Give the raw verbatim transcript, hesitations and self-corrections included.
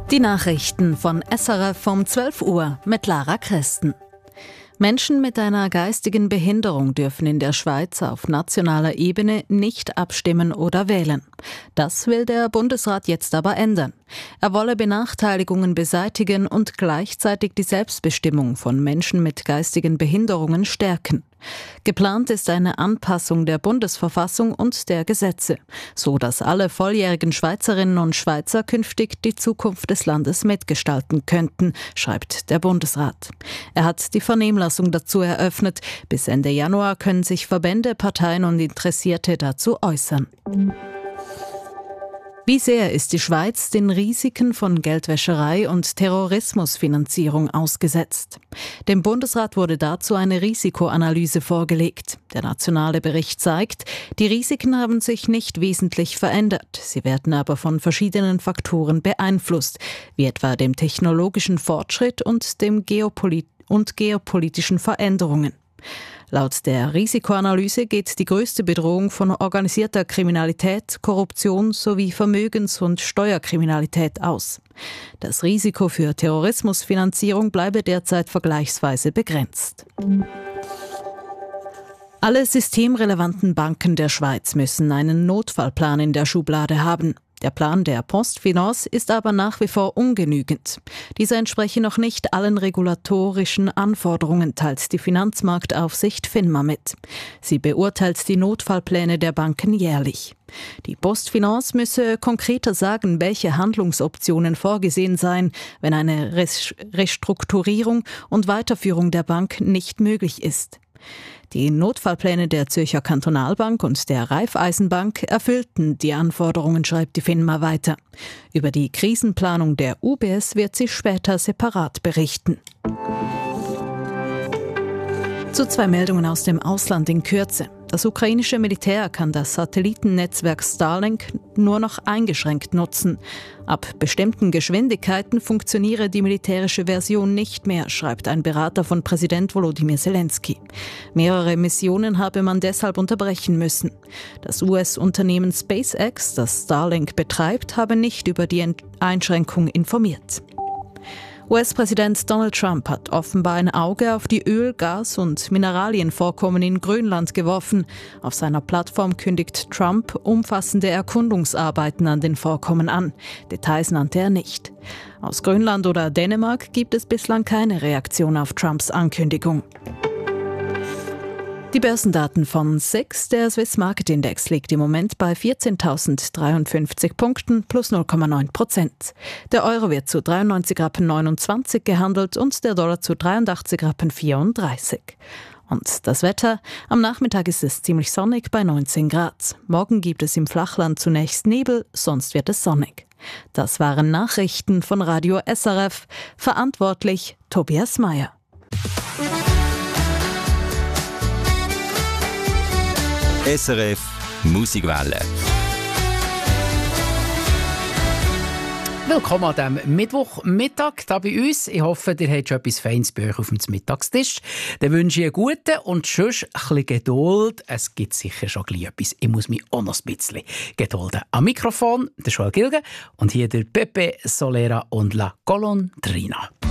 Die Nachrichten von S R F um zwölf Uhr mit Lara Christen. Menschen mit einer geistigen Behinderung dürfen in der Schweiz auf nationaler Ebene nicht abstimmen oder wählen. Das will der Bundesrat jetzt aber ändern. Er wolle Benachteiligungen beseitigen und gleichzeitig die Selbstbestimmung von Menschen mit geistigen Behinderungen stärken. Geplant ist eine Anpassung der Bundesverfassung und der Gesetze, so dass alle volljährigen Schweizerinnen und Schweizer künftig die Zukunft des Landes mitgestalten könnten, schreibt der Bundesrat. Er hat die Vernehmlassung dazu eröffnet. Bis Ende Januar können sich Verbände, Parteien und Interessierte dazu äußern. Wie sehr ist die Schweiz den Risiken von Geldwäscherei und Terrorismusfinanzierung ausgesetzt? Dem Bundesrat wurde dazu eine Risikoanalyse vorgelegt. Der nationale Bericht zeigt, die Risiken haben sich nicht wesentlich verändert. Sie werden aber von verschiedenen Faktoren beeinflusst, wie etwa dem technologischen Fortschritt und dem Geopolit- und geopolitischen Veränderungen. Laut der Risikoanalyse geht die größte Bedrohung von organisierter Kriminalität, Korruption sowie Vermögens- und Steuerkriminalität aus. Das Risiko für Terrorismusfinanzierung bleibe derzeit vergleichsweise begrenzt. Alle systemrelevanten Banken der Schweiz müssen einen Notfallplan in der Schublade haben. Der Plan der PostFinance ist aber nach wie vor ungenügend. Dieser entspreche noch nicht allen regulatorischen Anforderungen, teilt die Finanzmarktaufsicht FINMA mit. Sie beurteilt die Notfallpläne der Banken jährlich. Die PostFinance müsse konkreter sagen, welche Handlungsoptionen vorgesehen seien, wenn eine Restrukturierung und Weiterführung der Bank nicht möglich ist. Die Notfallpläne der Zürcher Kantonalbank und der Raiffeisenbank erfüllten die Anforderungen, schreibt die FINMA weiter. Über die Krisenplanung der U B S wird sie später separat berichten. Zu zwei Meldungen aus dem Ausland in Kürze. Das ukrainische Militär kann das Satellitennetzwerk Starlink nur noch eingeschränkt nutzen. Ab bestimmten Geschwindigkeiten funktioniere die militärische Version nicht mehr, schreibt ein Berater von Präsident Volodymyr Zelensky. Mehrere Missionen habe man deshalb unterbrechen müssen. Das U S-Unternehmen SpaceX, das Starlink betreibt, habe nicht über die Einschränkung informiert. U S-Präsident Donald Trump hat offenbar ein Auge auf die Öl-, Gas- und Mineralienvorkommen in Grönland geworfen. Auf seiner Plattform kündigt Trump umfassende Erkundungsarbeiten an den Vorkommen an. Details nannte er nicht. Aus Grönland oder Dänemark gibt es bislang keine Reaktion auf Trumps Ankündigung. Die Börsendaten von S I X, der Swiss Market Index, liegt im Moment bei vierzehntausenddreiundfünfzig Punkten plus null Komma neun Prozent. Der Euro wird zu dreiundneunzig Rappen neunundzwanzig gehandelt und der Dollar zu dreiundachtzig Rappen vierunddreißig. Und das Wetter? Am Nachmittag ist es ziemlich sonnig bei neunzehn Grad. Morgen gibt es im Flachland zunächst Nebel, sonst wird es sonnig. Das waren Nachrichten von Radio S R F. Verantwortlich Tobias Meyer. S R F Musikwelle. Willkommen an diesem Mittwochmittag hier bei uns. Ich hoffe, ihr habt schon etwas Feines bei euch auf dem Mittagstisch. Dann wünsche ich einen guten und sonst ein bisschen Geduld. Es gibt sicher schon gleich etwas. Ich muss mich auch noch ein bisschen gedulden. Am Mikrofon der Joel Gilge und hier der Pepe Solera und La Golondrina.